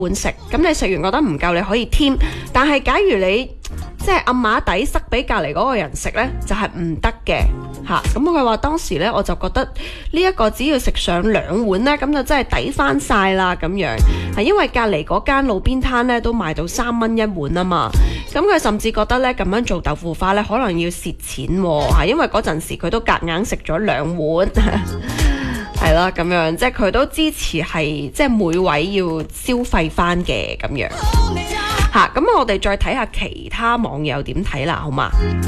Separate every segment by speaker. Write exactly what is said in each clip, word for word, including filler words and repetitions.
Speaker 1: 碗食，咁你食完覺得唔夠，你可以添。但係假如你即係暗碼底塞俾隔離嗰個人食呢，就係唔得嘅嚇。咁佢話當時呢，我就覺得呢一個只要食上兩碗呢，咁就真係抵翻晒啦咁樣。係因為隔離嗰間路邊攤呢都賣到三蚊一碗啊嘛。咁佢甚至覺得呢，咁樣做豆腐花呢，可能要蝕錢喎嚇，因為嗰陣時佢都夾硬食咗兩碗。係啦，咁樣即係佢都支持係即係每位要消費翻嘅咁樣嚇。咁我哋再睇下其他網友點睇啦，好嘛？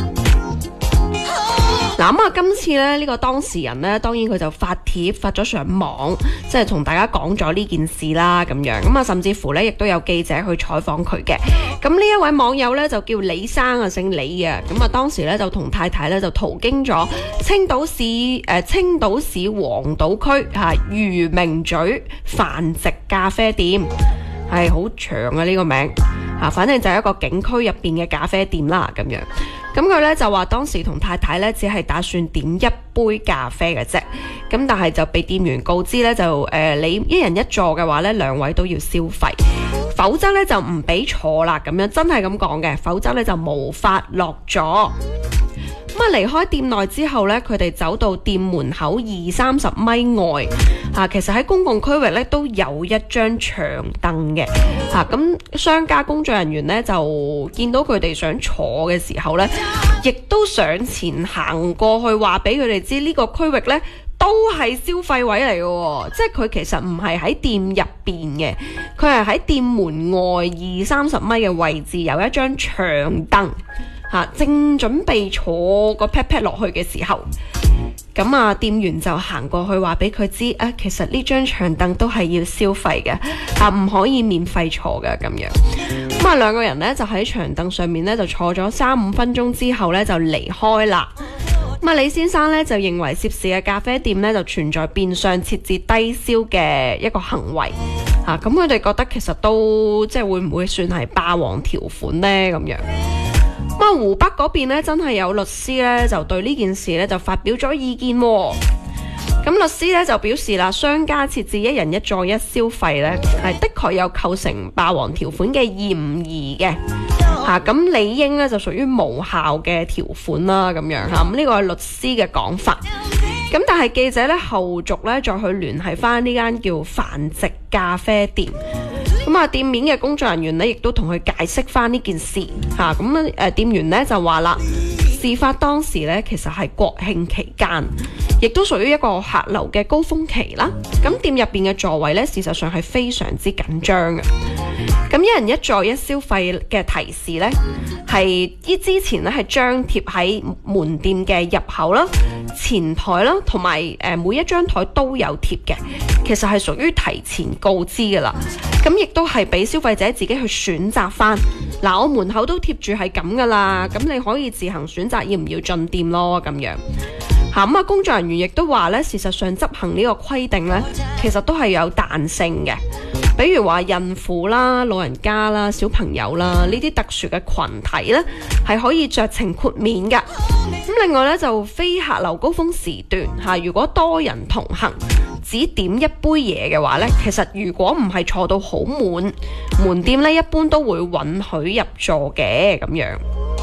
Speaker 1: 嗱咁啊，今次咧呢、呢個當事人呢，當然佢就發帖發咗上網，即係同大家講咗呢件事啦咁樣。咁啊，甚至乎呢，亦都有記者去採訪佢嘅。咁呢一位網友呢，就叫李生啊，姓李嘅。咁啊，當時呢，就同太太呢，就途經咗青島市誒、呃、青島市黃島區嚇漁明咀繁殖咖啡店，係好長啊呢、呢個名嚇，反正就係一個景區入邊嘅咖啡店啦咁樣。咁佢咧就話當時同太太咧只係打算點一杯咖啡嘅啫，咁但係就被店員告知咧就誒、呃、你一人一座嘅話咧兩位都要消費，否則咧就唔俾坐啦咁樣，真係咁講嘅，否則咧就無法落座。咁啊離開店內之後咧，佢哋走到店門口二三十米外，啊，其實喺公共區域咧都有一張長凳嘅，啊，咁商家工作人員咧就見到佢哋想坐嘅時候咧，亦都上前行過去話俾佢哋知呢個區域咧都係消費位嚟嘅，即係佢其實唔係喺店入邊嘅，佢係喺店門外二三十米嘅位置有一張長凳。啊、正準備坐個 pat pat 落去嘅時候，咁啊店員就行過去話俾佢知啊，其實呢張長凳都係要消費嘅，啊唔可以免費坐嘅咁樣。咁啊兩個人呢，就喺長凳上面呢，就坐咗三五分鐘之後呢，就離開啦。咁啊李先生呢，就認為涉事嘅咖啡店呢，就存在變相設置低消嘅一個行為，啊咁佢哋覺得其實都即係會唔會算係霸王條款呢咁樣。咁啊，湖北嗰邊咧，真係有律師咧，就對呢件事咧就發表咗意見喎。咁律師咧就表示啦，商家設置一人一座一消費咧，係的確有構成霸王條款嘅嫌疑嘅。嚇、啊，咁理應咧就屬於無效嘅條款啦，咁樣嚇。咁呢個係律師嘅講法。咁但係記者咧後續咧再去聯繫翻呢間叫繁殖咖啡店。咁啊，店面嘅工作人員咧，亦都同佢解釋翻呢件事嚇。咁、啊、誒、呃，店員咧就話啦，事發當時咧，其實係國慶期間，亦都屬於一個客流嘅高峰期啦。咁店入邊嘅座位咧，事實上係非常之緊張嘅。咁一人一座一消費嘅提示咧，係依之前咧係張貼喺門店嘅入口啦、前台啦，同埋誒每一張台都有貼嘅。其實係屬於提前告知㗎啦。咁亦都係俾消費者自己去選擇翻。嗱，我門口都貼住係咁噶啦，咁你可以自行選擇要唔要進店咯，咁樣。嚇咁啊，工作人員亦都話咧，事實上執行呢個規定咧，其實都係有彈性嘅。比如話孕婦啦、老人家啦、小朋友啦，呢啲特殊嘅群體咧，係可以酌情豁免㗎。咁另外咧，就非客流高峰時段嚇，如果多人同行，只點一杯嘢嘅話呢，其實如果唔係坐到好滿，門店呢一般都會允許入座嘅咁樣。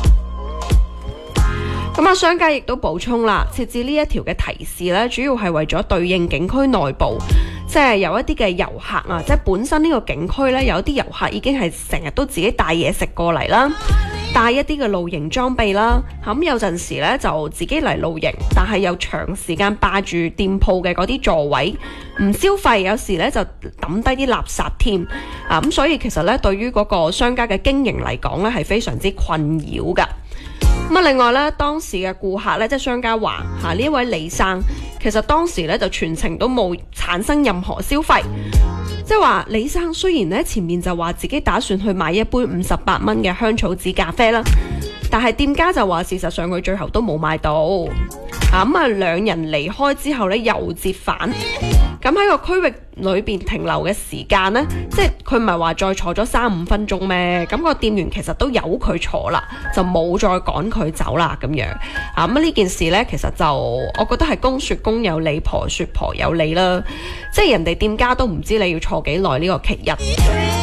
Speaker 1: 咁啊，商家亦都補充啦，設置呢一條嘅提示呢，主要係為咗對應景區內部，即係有一啲嘅遊客啊，即係本身呢個景區呢，有啲遊客已經係成日都自己帶嘢食過嚟啦，帶一啲嘅露營裝備啦，咁有陣時咧就自己嚟露營，但係又長時間霸住店鋪嘅嗰啲座位，唔消費，有時咧就抌低啲垃圾添，啊咁所以其實咧對於嗰個商家嘅經營嚟講咧係非常之困擾噶。咁啊，另外咧當時嘅顧客咧即係商家話嚇呢一位李生，其實當時咧就全程都冇產生任何消費。即係話李生雖然咧前面就話自己打算去買一杯五十八蚊嘅香草籽咖啡啦，但係店家就話事實上佢最後都冇買到。啊咁啊，兩人離開之後咧又折返，咁喺個區域裏邊停留嘅時間呢，即係佢唔係話再坐咗三五分鐘咩？咁個店員其實都由佢坐啦，就冇再趕佢走啦咁樣。啊咁呢件事呢，其實就我覺得係公說公有理，婆說婆有理啦。即係人哋店家都唔知你要坐幾耐呢個期日。